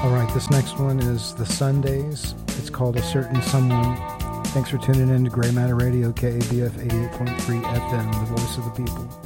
All right, this next one is The Sundays. It's called A Certain Someone. Thanks for tuning in to Gray Matter Radio, KABF 88.3 FM, the voice of the people.